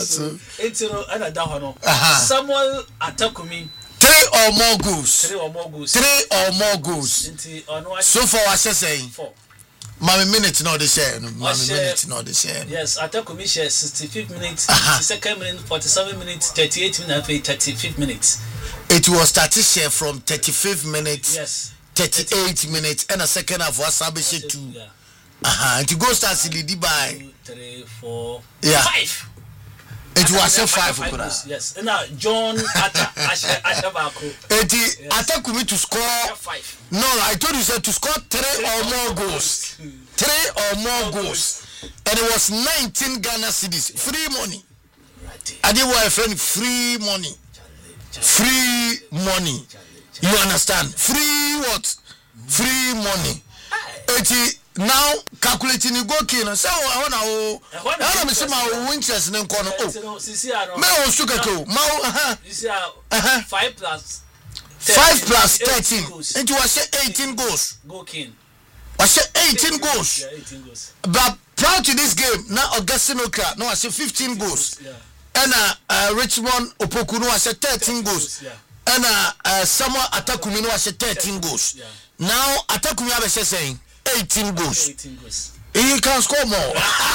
so. It's and a down. Samuel Atakumi. 3 or more goals. 3 or more goals. 3 or more goals. So far, I should say 4. My minute not the same. My minute not the same. Yes, Atakumi share 65 minutes, 62nd minute, 47 minutes, 38 minutes, 35 minutes. It was started share from 35 minutes. Yes. 38 minutes and a second half was established 2. And to go start Silidi by 2, 3, 4, 5. It was a 5. Yes. And now John Ashabako. Atakumi to score 5. No, I told you to score 3 or more goals. 3 or more goals. And it was 19 Ghana cedis. Free money. I did want a friend free money. Free money. You understand? Free what? Free money. Now calculating the goal key. So I want to see my interest in corner. Oh, me also go. 5 plus 13. It was 18 goals. Goal king. Was 18 goals. Yeah, 18 goals. But prior to this game, now Augustine Okra, no, I said 15 goals. Yeah. And Richmond Opoku, no, I said 13 goals. Yeah. And Samuel Atakumi, no, I said 13 goals. Yeah. Now Atakumi, I was saying 18 goals. 18 goals. He can score more.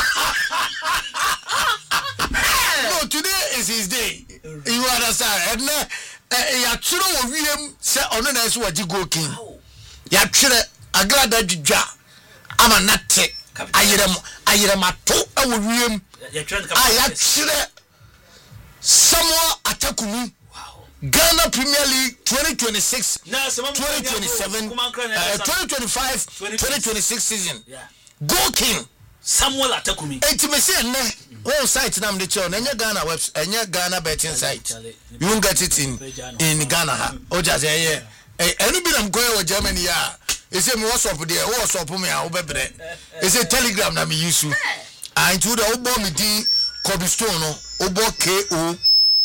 No, today is his day. You understand? And Yachiro of William said, on the next what you go king. Yachiro, I glad that you jar. I'm a nut. I am a toe. I will William. I actually Samuel Atakumi. Ghana Premier League 2026, 2027, 2025, 2026 season. Goal king Samuel Atakumi. Intimacy and all sites now the channel. And your Ghana website, and your Ghana betting site. You won't get it in Ghana. Oh, just yeah. Anybody I'm going with Germany. Is it what's up there? What's up me? I'll be there. Is a telegram that me use. I told the old boy me di Kobe Stone. Obo KO.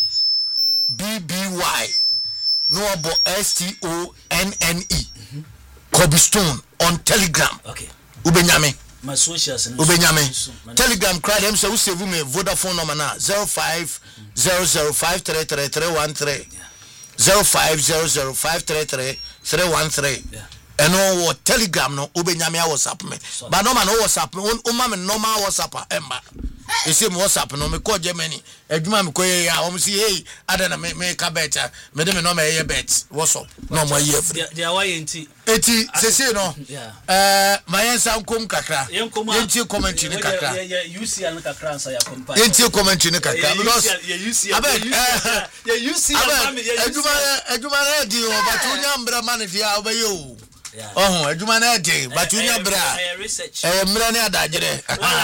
BBY no about STONNE Kobe Stone on Telegram. Okay. Ubenyame. My socials. Ubenyame. Telegram crowd them say we save me Vodafone number now 0500533313 0500533313. Yeah. And no Telegram no Ubenyame WhatsApp me. But no man no WhatsApp me. Man normal WhatsApp emba. You see WhatsApp no me call Germany. Ejuma me call ya see hey adana me ka better. Me dem no me bet. What's up? No more year. They are YNT. Eti say no. Yeah. My answer kom kakra. Yenti comment ni kakra. Yeah, you see an kakra answer ya kompa. Yenti comment ni kakra because you see ejuma na di o but unya mbra man dia obeyo. Oh, ejuma na dey but unya mbra. Research. Mbra ni adagere.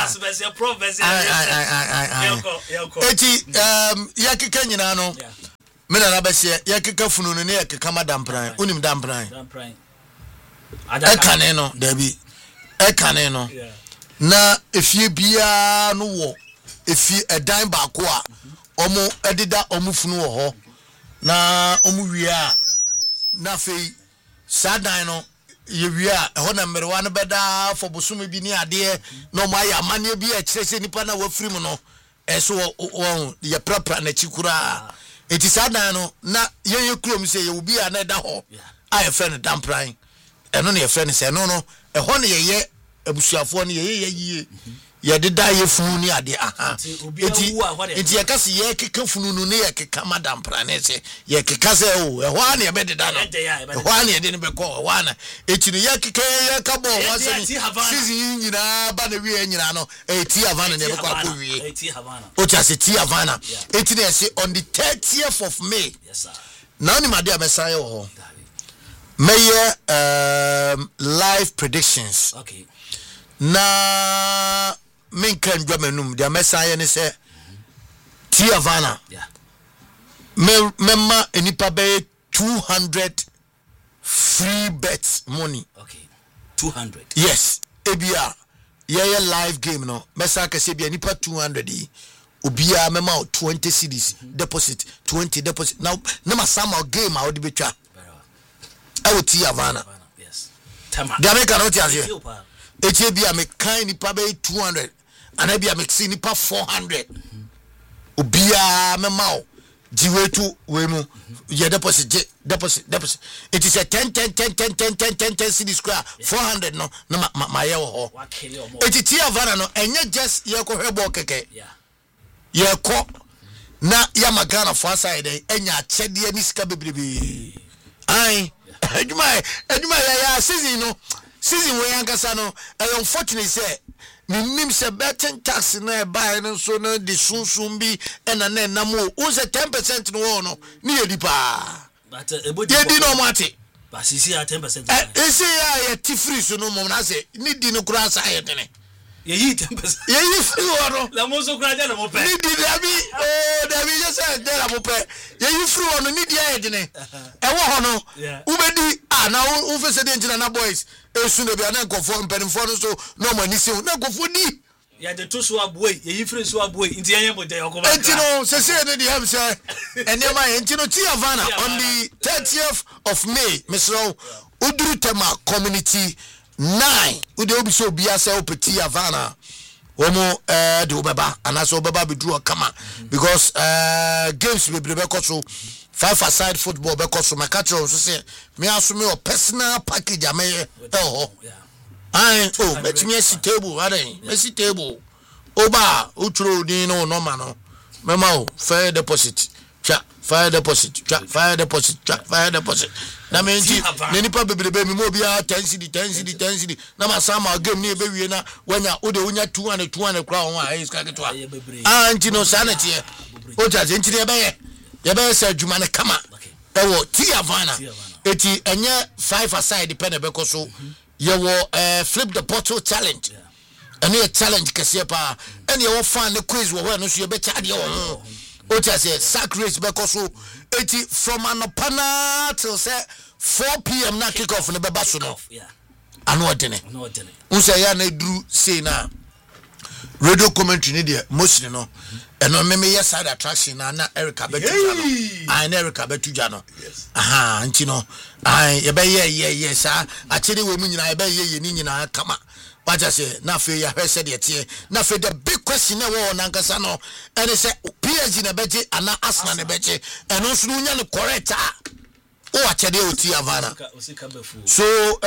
Eti yakeka nyina no me na bese yakeka funu no ne yakeka madampran unim dampran ekane no dabi ekane no na efie bia no wo efie edan baako a omo edida omo funu wo ho na omo wia na fei sadan no ye wia ho na mmerwa no beda for bosume bi ni ade no mo aya mane bi a kirese nipa na wafiri mu no eso wo ye prapra na chikura eti sadan no na ye krom se ye obi a na da ho a ye friend dampran eno na ye friend se no no ho na ye abusuafo na ye ye deda ye funu ni ade aha eti ye kase ye keka funu no ne ye keka madam prane se ye keka se o ho ana ye bededa no ho ana ye de ne beko ho ana eti ne ye keka ye ka bo wa se season nyina ba na wi nyina no eti Havana ne beko akọ wi eti Havana o ti ase ti Havana eti ne se on the 30th of May. Yes sir. Now ni made amesan ye ho May live predictions. Okay. Na min kan dwamenum dia mesaye ne se ti Havana. Yeah. Memma enipa be 200 free bets money. Okay. 200. Yes. Ebia ye live game no. Mesa ka se bia enipa 200 yi. Obia memma 20 cedis deposit 20 deposit. Now na masama game a odi betwa. I will ti Havana. Yes. Tama. Dia me cannot here. Eti bia me kan nipa be 200 and I be make see nipa 400. obia memao jiwe tu we mu ye deposit it is a 10 cities square 400 no na ma ye ho it is Havana no enye just ye ko hwebo keke ye ko na ya magana for aside enya chede ni sika bebrebe ai eduma ya season we yankasa no unfortunately say nim se betting tax na buy no so no the sunsun bi na mo o say 10% no no ni yedi pa but yedi no mate but see 10% say ya tifri so no mo na say ni di no kura sa ye tene ye 10% ye free wono la mo so kura ja na mo pe ni di dabi je say de la mo pe ye free wono ni di ye tene e wo ho no ubedi na wo fese de ntina na boys esu no bia na nkofo mpanimfo no so no mani se na nkofo di ya de to so aboy ye free so aboy nti ye mo de yokoba entino se ne di ham say enema entino ti Havana on the 30th of May Mr. Uduru Tema community 9 ude obi so bia say opeti Havana womo de obeba anaso obeba bedru kama because games be so 5-a-side football because my catcher so say me aso me o personal package ameye ho ai bet me si table aden me si table oba utro din no normal no mema o fair deposit fire deposit na me nti ne nipa bebrebe me mo bia 10 cedi na ma sama game ni ebewie na wanya ode wonya 200 kra ho a iska ketwa nti no sanity o jaje nti ye be say adwuma ne kama ewo ti Havana eti enye 5-a-side depend be so ye wo flip the bottle challenge ene a challenge kese pa ene ye wo fan ne quiz wo we no so ye be charge wo o say sack race be so eti from anopana till say 4 p.m. na kick off ne be baso no ano odene unse ya na duru say na radio commentary ne de mostly no eno me yes side attraction na Erica Betuja no na Erica Betuja no nti no ye be ye sa achede we mu nyina ye be ye ni nyina kama what I say na fe ya hwe said ye na fe the big question na wo na nkasa no and say PSG na beje ana Arsenal na beje eno so nya no correct o achede o ti Havana so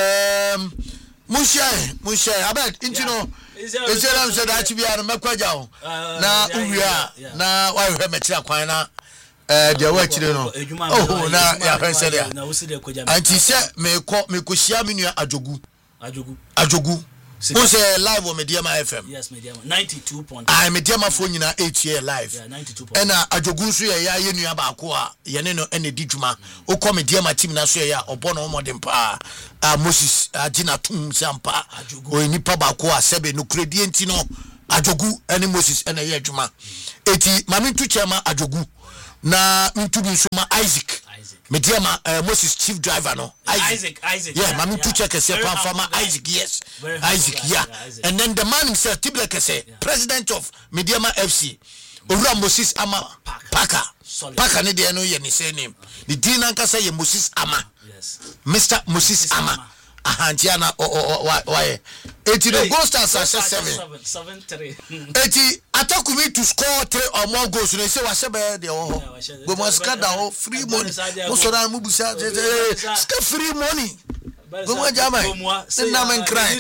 Mushe abed nti no Ezelam said that be an makwaja o na uwia na wa hwe metira kwan na dia wa chire no na ya hwe said ya anti se me koshia menua ajogu who say live on Mediama FM yes Mediama 92. Mediama phone nyina 8 year live yeah 92. na ajogu so ya yenua ba ko a ye ne no ene di dwuma o ko Mediama team na so ya obo no modern pa Moses agina tum sampa o nipa ba ko a sebe no kredi enti no ajogu ene Moses ene ye dwuma eti mami tu chema ajogu na ntu bi so ma Isaac Mediama Moses chief driver no Isaac yeah mami tu check say farmer Isaac yes Isaac yeah and then the man himself Tibleke say president of Mediama FC Owura Moses Ama Parker ne de no ye ni say name the din anka say ye Moses Ama yes Mr Moses Ama ahantiana why 80 the goal stars are 7-3 80 attack me to score 3 or more goals they say was be there go must cut down free money no so that mu busa free money go mo jama na men cry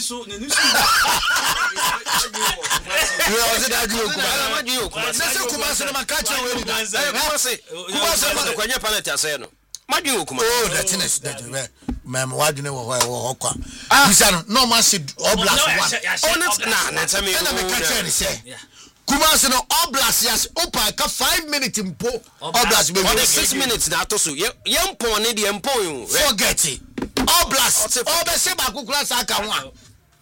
we also that you kuma say kuma say na catch we kuma say kwanya penalty asay no madwin okuma oh that is that mem wadwin wo kwa bisa no ma say oblast one na tell me na me catch any say kuma say no oblast yes opa ka 5 minutes mpo oblast be 6 minutes na to so yempon ne de yempon forget it oblast obese ba kukura saka ho a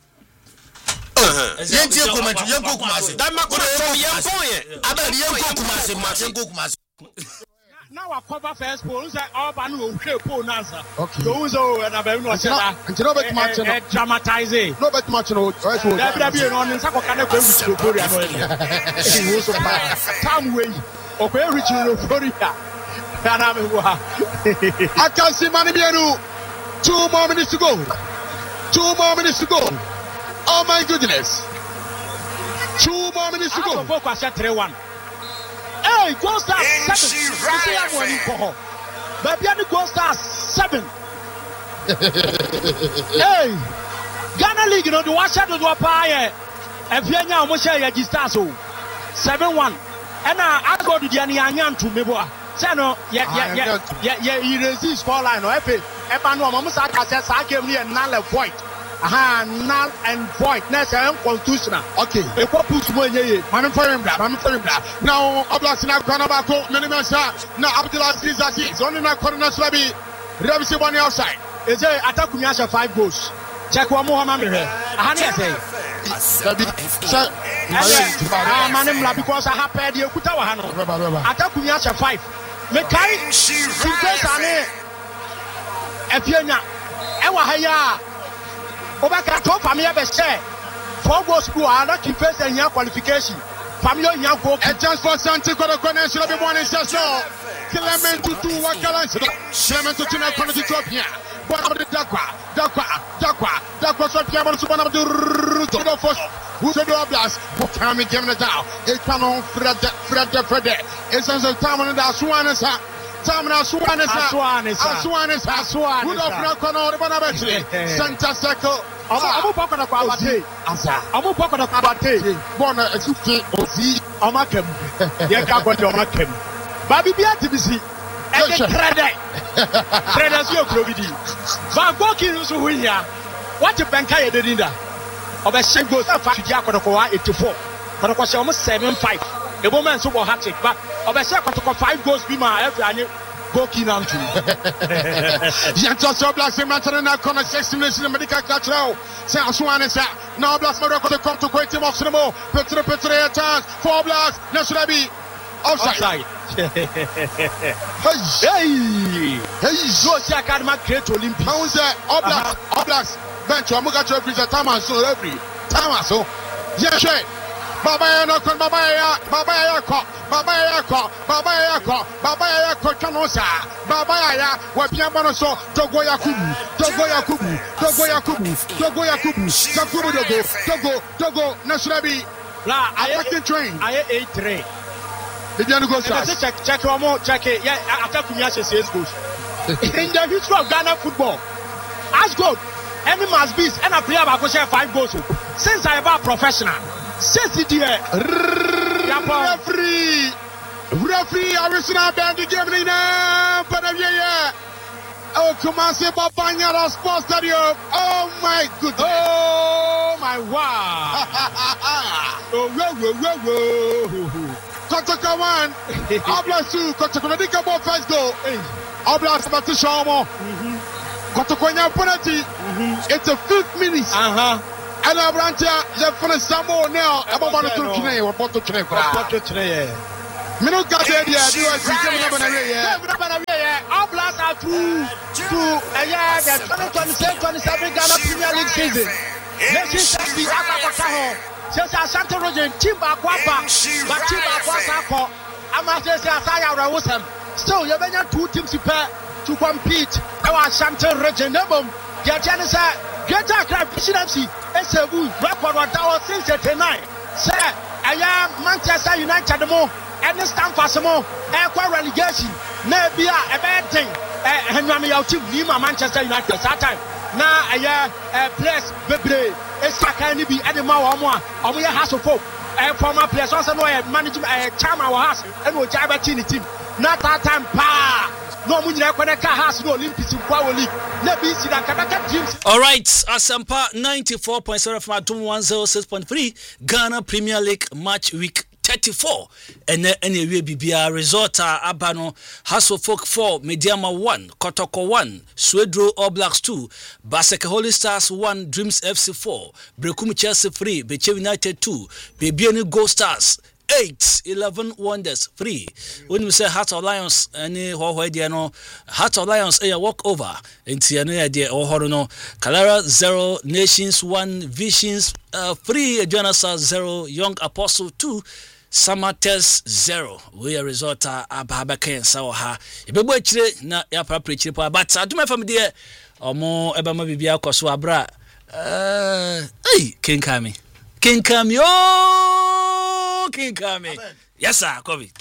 yentie comment yenko kuma say that makoro yempon ye abali yenko kuma say now I cover first pole say all banu o hwe pole na answer so so na be no say that no bet match no dramatize no bet match no that be no nsa ko kana ko reach Victoria no she was so bad time way o ko reach Victoria kana me wa I can see Mani Bienu 2 more minutes to go oh my goodness 2 more minutes to go focus at 3-1 hey Hey, Gold Stars 7. You see I'm winning for her. Baby, and the Gold Stars 7. Hey, Ghana League, you know, the one shot of the Pie. If you're now, I'm share your Stars 7-1. And I go to the Anyan to me. Sano, yeah, he resist for line. If I know, Mama said, I gave me a null and void. Null and void. Next, I am constitutional. Okay. If what puts me, I'm for him. Now, Oblasina Kanabaco, Minimasa, now Abdullah Zizaki, it's only not Corona Slabi. Rabisi one outside. Is a attack Kunyasha 5 goals. Check one more man. Because I have paid you. Attack Kunyasha 5. Mekai Simpesane Epiena Ewa Haya Obaka to family be say 4 goals to another keep first and your qualification. Family in your goal. A chance for Santiago connection of the one is just so. Clement to 2 what Clement to Tina Quality Tropia. One of the Dakwa, so Piano Suban of the first. Who's the Oblas? Who can be given it down? It can on Fred. It's on the time on the Aswanesa. Tamana Aswan. Who don't knock on all the Bonaventure. Santa Seco. I'm pocket of Abate. I'm a pocket of Abate. Bona a 50 or Z. Amakem. Yakapo Amakem. Baby Beatibisi. And the Fred as your Providi. Van Gogh is who here. What a Bankaya did in that. Of a shame goes up to Jacob 84. But it was almost 7-5. The woman super hat trick, but of a second 5 goals be my every Goki on to Yantos Blast in Manchester corner 6 minutes in the medical catch. Sounds one is that now Blast Morocco to come to great team of Cinema. Petre chance 4 Blast. Nasrabi outside. Hey, Zosia Kadma create Olympic. How is that? Oblast. Bench, I'm going to every time so every time so. Yes, Baba Kanosa, Baba, what Piamano so, Togo Yakubu, Nasrabi, La, I can train. I 8-3. Did you go check one more? Check it. Yeah, after Kunyasha says goes. In the history of Ghana football, as good. Any must be and a player about 5 goals. Since I am a professional, since the referee, I was not bad the game in Panavia. Oh, come on, say Babanya Sports Stadium. Oh my goodness. Oh my wow. Kotaka 1, Oblas 2, Kotaka Dika ball first goal. Oblas Batishomo. Kotokonya penalty. It's a 5th minute. And I branch the first Samo now. I'm about to train or bottle train. Minute got there. Do I see Oblas are through to a year that 2027 Ghana Premier League season. Let's just be Akakaho. Since I sent a region, Timba Quapa, but Timba Quapa, I'm not just a Saya Rawusam. So you're 2 teams to compete. Our Shanton region, Gajanisa, Gata Club, Presidency, SAU, record 1,069. Sir, I am Manchester United more, and this time for some more, air relegation. Maybe a bad thing. Henry Team Lima, Manchester United, that time. Now I place Bebre, Esaka, be any more or more, or we have to folk. Former players also know management, charm our house, and we'll drive a team. Not that time, pa. No, we never has no Olympics in Power League. All right, Asampa 94.7 from Atom 106.3 Ghana Premier League match week 34. And anyway, BBR Resort Abano Hasselfolk 4, Mediama 1, Kotoko 1, Swedro All Blacks 2, Baseke Holy Stars 1, Dreams FC 4, Brekumi Chelsea 3, Beche United 2, Bebiani Gold Stars 8, 11 Wonders 3. When we say Heart of Lions, any no Heart of Lions, a walk over. Into any idea or Horono, Calara 0, Nations 1, Visions 3, Jonasa 0, Young Apostle 2. Samates 0. We are resort Ababake and Sawaha. If you watch it, not your property, but I do my family there or more Ebama Bibia Koswabra. Hey, King Kami. Oh, King Kami. Yes, sir, Kobe.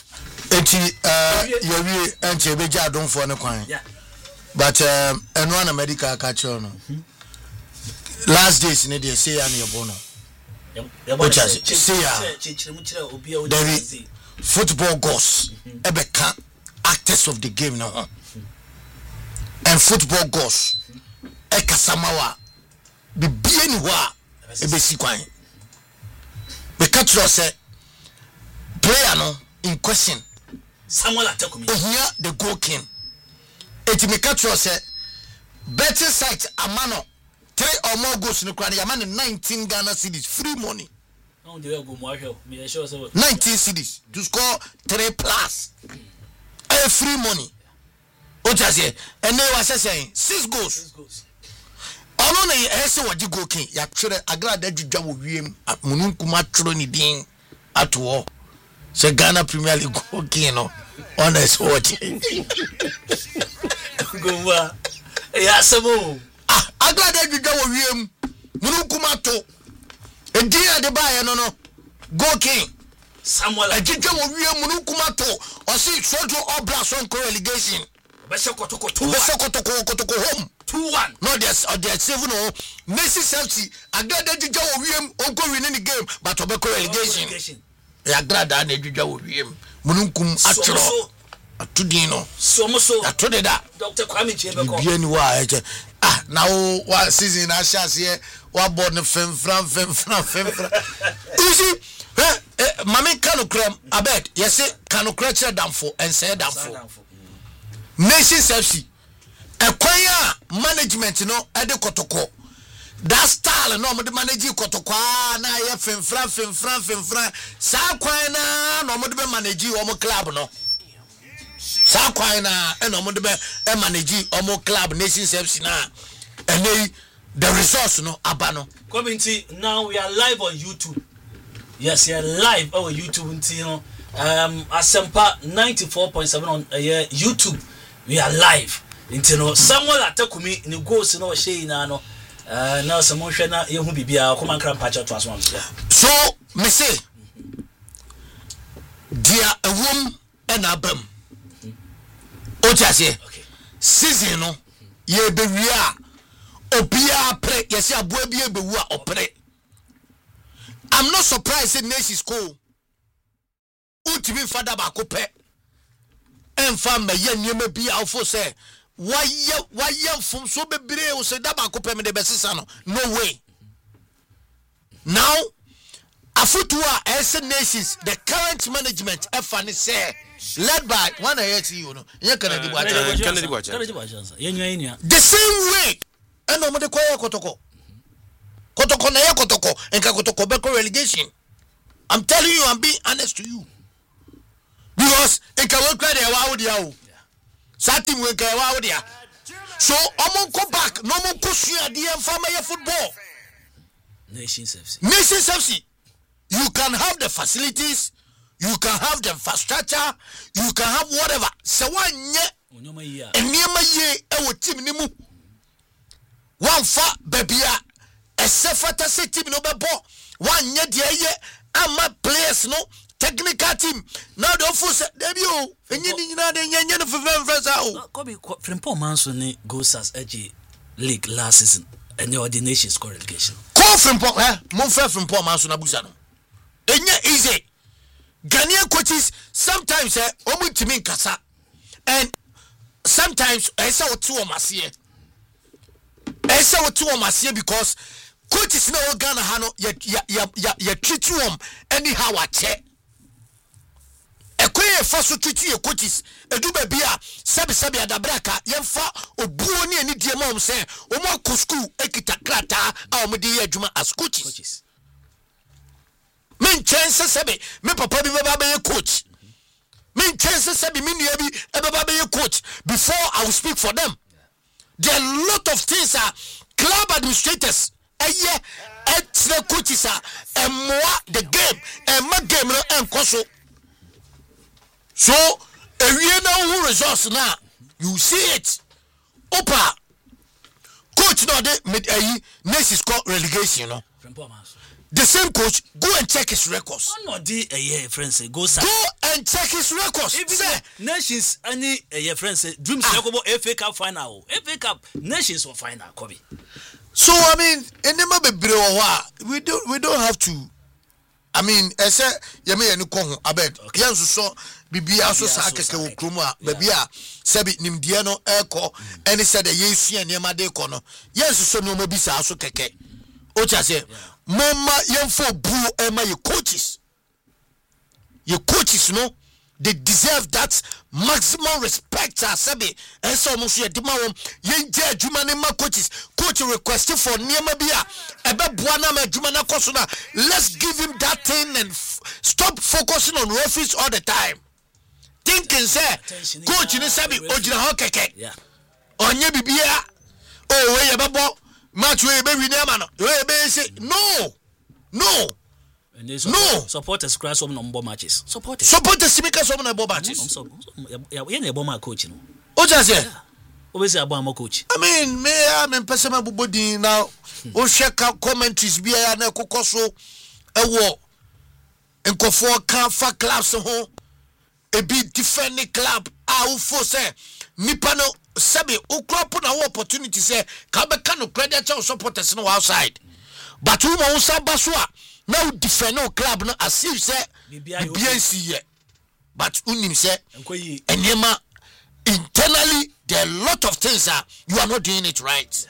eti yawie enche beja adonfo ne kwan but eno na medical catch no last days ne dey say ya na yebo no say ya football gods ebeka actors of the game no and football gods ekasamawa bibie ni ho a ebesi kwan be catch say player no in question Samuel Atakumi here the goal king it me catch say betting site amano 3 or more goals no kwan ya man 19 Ghana cedis free money. No dey go mo ahwe me sure say 19 cedis to score 3 plus free money. What you say? And they was saying 6 goals. Ono na ese wadi goal king ya twere agra da dwudwa wo wiem mununkuma tworo ni din ato se Ghana Premier League goal king no on is watching go wa ya semo agra da dwudwa wo wiem mununkuma to edin ade ba ye no goal king Samuel adwudwa wo wiem mununkuma to o si sojo obra son relegation be se kotoko home 2-1 no there's 7 no Messi Chelsea agrada dwudwa wo wiem onko win the game but obeko relegation ya agrada na dwudwa wo wiem mununkum atro atudin no somoso atode da Dr. Kwame Chebeko bia ni wa eche na wa season na chance wa board no femfran you see mami kanokram abed yes kanokra chere damfo and say damfo Messi Chelsea ekwanya management no ede kotoko that style no mo de manage kotoko na ye femfran sa kwan na mo de be manage o mo club no sa kwan na no mo de be manage o mo club Nation FC na and the resource no abano community. Now we are live on YouTube. Yes, we are live on YouTube until Asempa 94.7 on YouTube. We are live. Intino Samuel Atakumi ni goals no she na no na Samuel hwe na yehu bibia ko man kran patch to aso. So me say dia awom and abam otiase season no ye be wi a obia pre yesi aboa bi ebewu a opre. I'm not surprised in Nation School ultimate father ba ko pe emfa me ye niema bi a ofo say why from so bebre o say that ba ko pe me de besisa no way. Now afutua as nations the current management efani say led by one you know Kennedy Bwacha the same way and no de koya kotoko na kotoko enka kotoko be relegation. I'm telling you, I'm being honest to you because enka we cry dey wa odia o satim we enka wa odia so omon go back no mon ko sua de enfama ye football Nation FC. You can have the facilities, you can have the infrastructure, you can have whatever. So one ye eniema ye e wo team ni mu one fa babia esefata se team no bebo one ye de ye ama players no technical team now the force debut enyi na de nye no first out Kobe Frimpong Manso ni Gosas EG League last season and the ordination score relegation call Frimpong mon frère Frimpong Manso na busa no enye easy Ghanaian coaches sometimes omu timi nkasa and sometimes esa otu o masie because coaches na o Ghana ha no ya treat them anyhow ache ekoye fa so treat your coaches edu ba bia sebi adabraka yemfa obuo ni ani die mom say o mo ko school ekita krata a o mo de adwuma as coaches men chance sebi me papa bi baba be coach men chance sebi me nua bi e baba be coach before I will speak for them. There are a lot of things club administrators the coaches and more the game and my game and koso so if you know who results now you see it opa coach no de Nation score relegation no the same coach, go and check his records. No, friends, go and check his records. Even Nations, any friends, Dreams, FA Cup final, FA Cup, Nations or final, Kobe. So I mean, we don't have to. I mean, I say, Yami and Kongo, I bet. Yes, so Bibia so Sakaka Kruma, Babia, Sabi Nimdiano Echo, and he said, yes, and Yamade Kono. Yes, so no Mabisa, so Keke. Ocha say, Mama, young for Boo, Emma, your coaches. Your coaches, no? They deserve that maximum respect, Sabi. And so, Monsieur Dimaro, Yen Jumanema coaches, coach requested for Niamabia, Eba Buana Jumana Kosuna. Let's give him that thing and stop focusing on referees all the time. Thinking, say, coach in Sabi, Ojina Hokeke. Yeah. Onye Bibia, oh, where you babo, match where you baby Namano. No. No. Supporters crash some number matches. Supporters speak some number matches. Yeah, we ain't a bomber coach, Oja always a bomber coach. I mean, I'm personal body now. O check out commentaries be a na kokoso e wo enkofo kan fa clubs ho e bi different club a fo say nipa no sabi o club na wo opportunity say ka be kan no credit supporters no outside. But who mo samba so a now defend no club no as if say BNC ye. But unim say enema internally there are a lot of things you are not doing it right.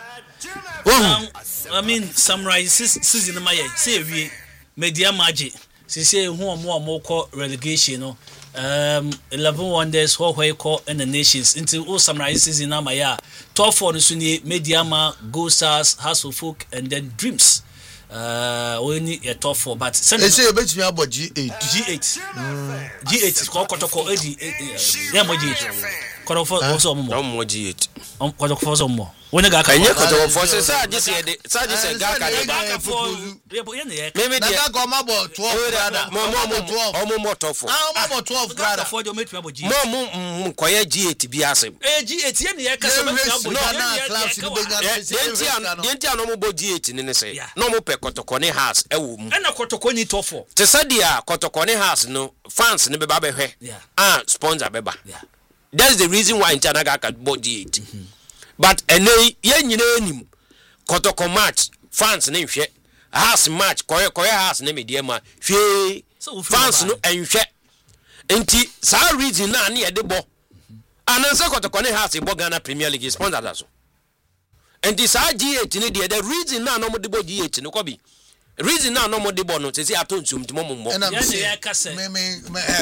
I mean Samurai season my say we media magic say who more call relegation no 11 wonders where call in the nations into all Samurai season na my 12 for the media ma Go Stars Hasselfolk and then Dreams only a top 4 but they say bet me about G8 G8 call Kotoko yeah mo G8 Kotoko also mo G8 Kotoko also mo when ga ka Kotoko for say just ga ka for maybe na go ma bo 12 mo top 4 mo 12 grada for the make me about G mo koye G8 bi asem G8 ye ne ya kasa Denti no mo bo G8 ne say no mo pe Kotoko ne house e wo mu na Kotoko ni top 4 te sadia Kotoko ne house no fans ne be ba be hwe sponsor be ba that's the reason why Intanaga can bo G8 but ene ye nyina anim Kotoko match fans ne hwe house match koye house ne media ma hwe fans no enhwe enti sa reason na ne ye de bo ananse Kotoko ne house bo Ghana Premier League sponsor that so enti sa G8 ne the reason na no mo de bo G8 no ko bi reason na no mo de bo no se se atontum timo mo ya kase me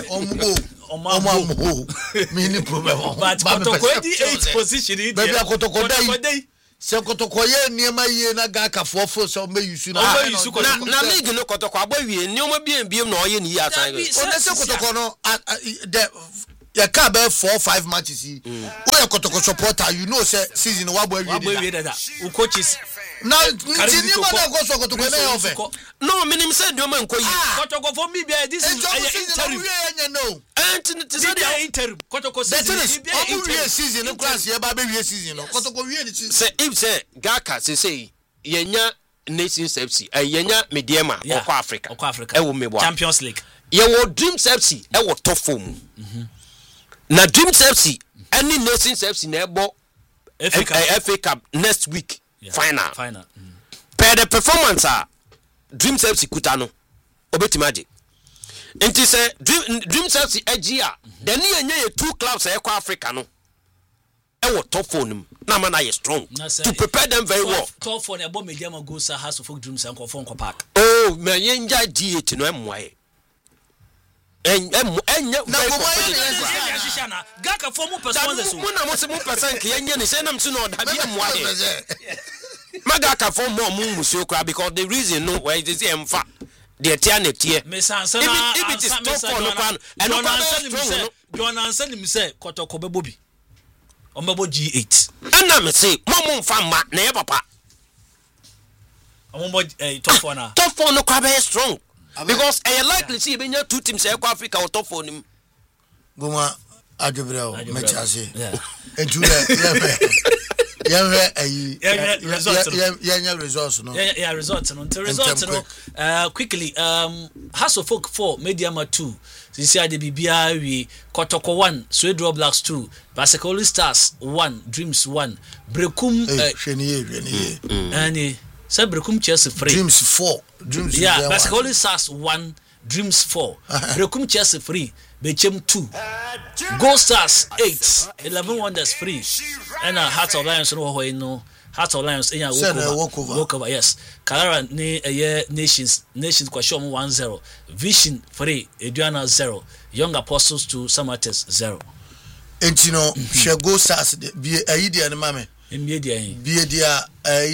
omo me ni problem but Kotoko 8 position it baby Kotoko dai se Kotoko ye niema ye na ga ka fofo so me yusu na league no Kotoko agbawie ni o mo biem na oye ni ya tan o se Kotoko no ya ka be 4-5 matches we Kotoko supporter you know say season wa boy that u coaches na ntini ma na go so Kotoko na ofe no minim say do man koyi Kotoko for me be this is interim no interim Kotoko season no class ye ba be wie season no Kotoko wie ni say if say Gaka say yenya Nations FC yenya Mediema okwa Africa e wo mebo Champions League ye wo Dreams FC e wo top form na Dreams FC any Nations FC na ebo FA Cup next week final per the performance Dreams FC kutano obetimaje enti say Dreams FC agia then ye 2 clubs e kwa Africa no e wo top form na man are strong to prepare them very well top for the bomb Mediema Go Stars Hasselfolk Dreams and Kofonko Park oh me yenja G8 no emwaye na Gaka for mu person muna mo se mu person ke yenye ni say na mtu no da bia mwaye magaka for mo mu musuo kra because the reason no why is emfa the tia na tie me sansana if it is top for no pan and no John answer him say Kotoko bebo bi omebo G8 ana me say mo mfa ma na ye papa omebo top for na top for no kwa be strong because I likely see benya 2 teams e kwa Africa or top for nim Goma Ajobreo mechase enjure results no. Yeah, results no. The results no. Quickly, House of Folk 4, Mediama 2. This year the BBI we Kotoko 1, Swedro Blacks 2, Basekoli Stars 1, Dreams 1, Brekum and say Brekum Chelsea 3. Dreams 4. Dreams. Yeah, Basekoli Stars 1, Dreams 4. Brekum Chelsea 3. Bechem 2, Gold Stars 8, 11 Wonders 3, and Hearts of Lions no Hearts of Lions walk over. Yes, Kalara Nations Kwashom 1-0, Vision 3, Eduana 0, Young Apostles 2, Samates 0. And you know, she Gold Stars be a idea and mammy. Be dia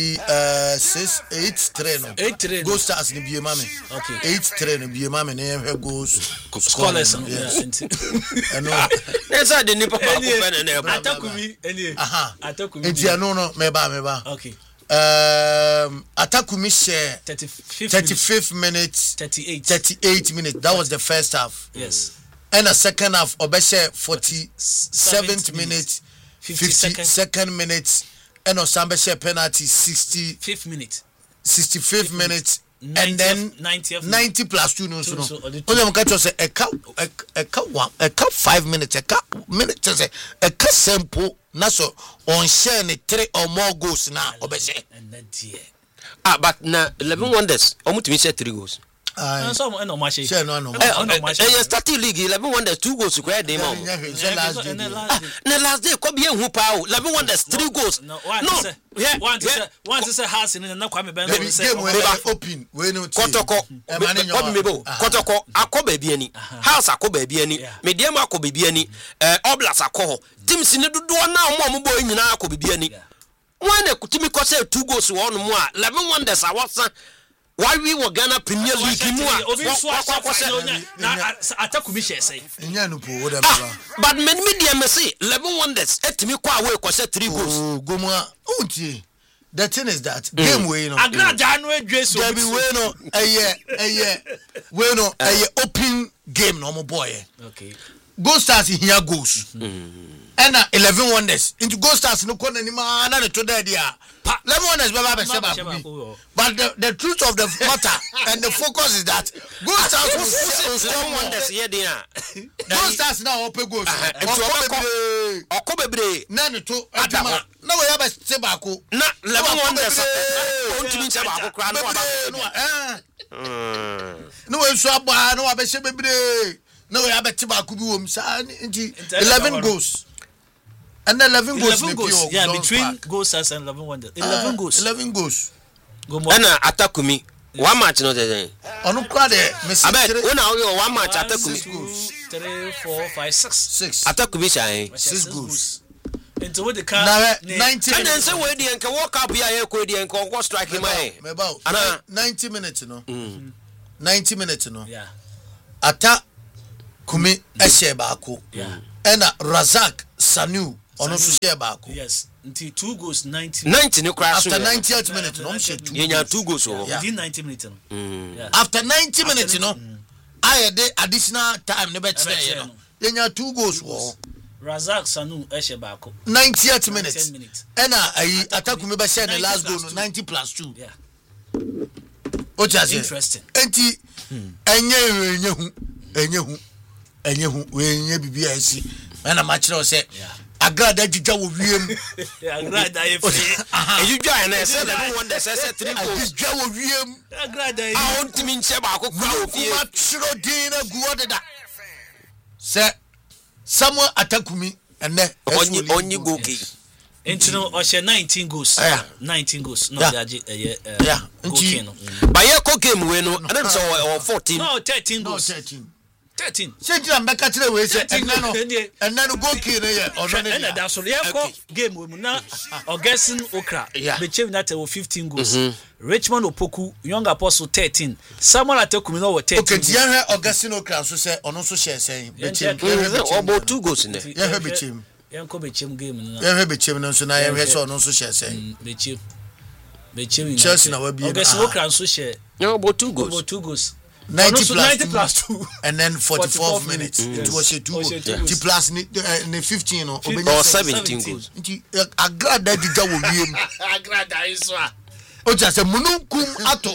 6-8 no 8-3 Gold Stars ni be mammy. Okay, 8-3 no be mammy na goals scholars no. No esa de nipa pa ko pen na Atakumi Atakumi entia no meba. Okay, Atakumi share 35th minute 38 minutes. That was the first half. Yes, and the second half obeshe 47th minute 52nd minute, and Osambeshe penalty 65th minute, and then 90 plus 2 no so. Only I'm going to say a cup 5 minutes, a cup minute say a cup simple na so on share 3 or more goals now obeshe. But na 11 Wonders omutimi say 3 goals. So no match. Share no. Starting league 11 Wonders 2 goals square day mom. Na last day ko be hu pa 11 Wonders 3 goals. No. One say house in na Kwame Ben say open we no Kotoko Kotoko akoba bi ani house akoba bi ani medium akoba bi ani Oblas akoho teams ni dodo na mo boy nyina akoba bi ani one kutimi ko say 2 goals wo no mo a 11 Wonders awasa. Why we were Ghana Premier League Atakumi share say. But many media may say 11 Wonders et me kwa we ko say 3 goals. Gomwa unti. The thing is that game we no. Agrada no edwe so. There be we no open game no mo boy. Okay. Gold Stars here goes. And 11 Wonders into Gold Stars no corner ni ma na to there dia. 11 Wonders baba be seba. But the truth of the matter and the focus is that Gold Stars was 11 Wonders here dia. Gold Stars now open goals. Okobebre na no to adama. Na we ya be seba ko. Na 11 Wonders. Ontimi seba ko kra no we so aba no be se bebre. No, we have a tibaku bi 11 goals. And 11 goals. Yeah, between goals and 11 Wonders. 11 goals. 11 goals. And Atakumi. One match no dey. Onu kwa de Messi. Abeg, una we one match Atakumi. 3 4 5 6. Atakumi say 6 goals. Into what the car 90. And then say we dey enka walk up here ko dey enka go strike him eh. Meba. 90 minutes no. 90 minutes no. Yeah. Ata Kumi share baako. Yeah. And Razak Sanu ono so share baako. Yes. Until 2 goals 90 no crash. After 90th minute no share 2. Yenya 2 goals o. Within 90 minutes no. Yeah. After 90 minutes no. I dey additional time ne be chere no. Yenya 2 goals wo. Razak Sanu share baako. 90th minute. And Atakumi be share the last goal no 90 plus 2. Yeah. Interesting. Enti enye hu we nye bibia esi na ma kire o se agrada jija wo wiem agrada efi ejujwa na se 11 Wonders se 3 goals jija wo wiem agrada a ontimi nche ba ko kwa ofie ma kire din na guo deda se Samuel Atakumi ene onyi goki Entino Oshe 19 goals. 19 goals. No, yeah. But yeah, co game we no. I don't know 14. No, 13 goals. No, 13. 13. Say you make catch we say and then go kill here or and that's so yeah game we na Augustin Okra be change that 15 goals. Richmond Opoku Young Apostle 13. Samuel Atakumi no 13. Okay, yeah Augustin Okra so say ono so share say be change about 2 goals in there. Yeah, be change. Yanko bechem game na. Yeah, bechem no so na yeah so no so share say. Bechem. Chelsea na we be. Okay, so Okra so share. Yeah, about 2 goals. About 2 goals. 90 plus 2 and then 44 minutes. It was a 2 goals. Plus 15 or 17 goals. Agrada dija wo wiem. Agrada iswa. O ja se mununkum ato.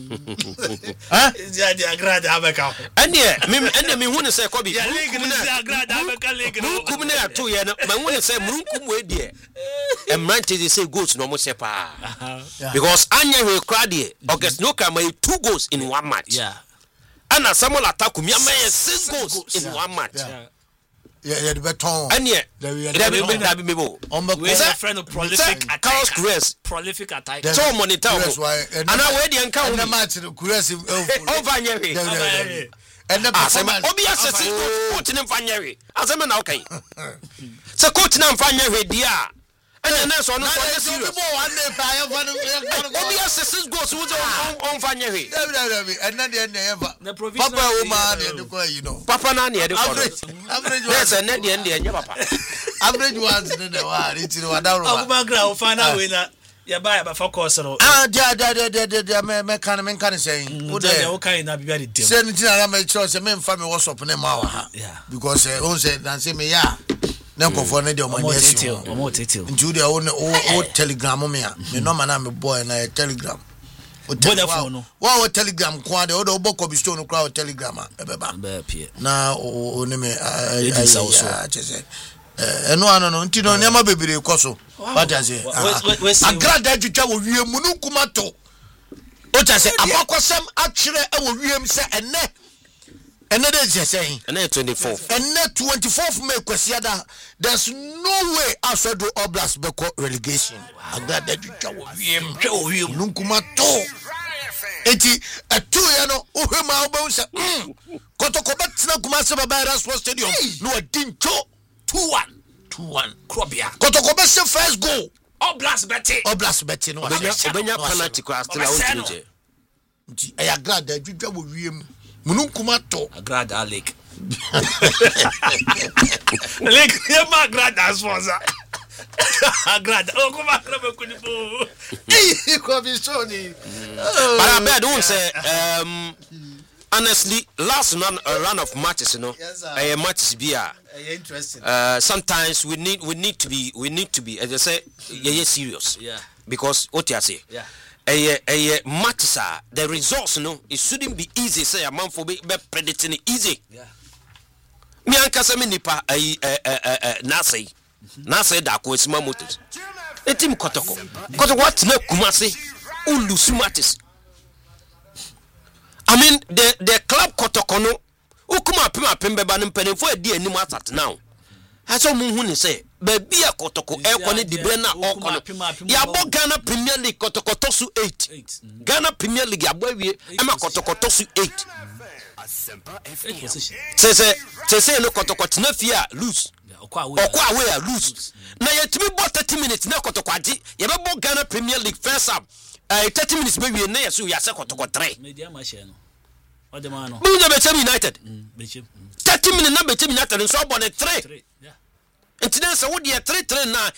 Is the Agrada abeka. Ene me hu ne say Kobi. Ya league ni Agrada abeka league. Mununkum na ato ye no. Me hu ne say mununkum we die. Emrante they say goals no mo say pa. Because anya we crowd here. August no can make 2 goals in 1 match. Yeah. And Samuel Ataku me 6 goals in 1 match. Yeah, the beton. And yeah, that be me. We are a friend of prolific attacker. Prolific attacker. So monitor. And I wear the encounter. And the match the Kuresi over here. And the performance. Obi assess coach in Fanyeri. As a man okay. So coach na Fanyeri dia. And then so no so one day fire Obi assess goes on Fanyeri. And then the ever. The provision Papa woman you know. Papa na near the average yes and then the end papa. Average ones in the war it's in Wadaro. Abubagra find out winner. Ya buy ba focus no. Me can saying. Wo dey o kan na bibia de dem. Say anything na me church me mfa me WhatsApp na ma wa ha. Because on say dan say me ya. Na nkofo na de o mani asi. Omo titil. Nti de o telegram me a. Me no na me boy na telegram. O telegram no. Wa telegram kwa de o de oboko bi stone kwa o telegram a beba. Be pie. Na o ne me Edisa also. Eno ano no nti no nema bebere koso what I say agrada twetwa wo wiem munukuma to o ta say abakosem akire e wo wiem se ene de je say ene 24th ene 24th May kwesiada there's no way Asodo Oblast beko relegation agrada twetwa wo wiem munukuma to eti etu ye no ohwema obo se kotoko betina kuma se baba Sports Stadium no adincho 2-1 Krobia. Kotoko be se first goal. Oblast betting no. Obenya penalty cross still out to nti e agrada adwudwa wo wiem. Mununkuma to agrada lake. Lake ye ma agrada sponsor. Agrada. O kuma agrada kunipo. Eh ko bi so ni. But I bet don't say honestly, last run of matches, you know, matches be interesting. Sometimes we need to be, as I say, serious. Yeah. Because what you say, matches are the results, you know, it shouldn't be easy. Say a man for be predicting it easy. Yeah. Me ankasa me nipa Nasai da ko esima motors. E team Kotoko. Because what na Kumasi ulusu matches. I mean the club Kotokono ukuma pembe ba mpanefo adi anim asat now. Haso mu hu ni say baby a Kotoko ekone dibre na okono. Ya bo Ghana Premier League Kotoko tosu 8. Ghana Premier League abawie ema Kotoko tosu 8. Say no Kotoko tinafia lose. Okwa away lose. Na yetimi bo 30 minutes na Kotoko agi. Ye be bo Ghana Premier League first half. 30 minutes maybe na yesu ya se Kotoko 3. Media machine no. What the man no. Bechem United. 30 minutes na Bechem United so born 3. Yeah. Enti na se wo de 3 na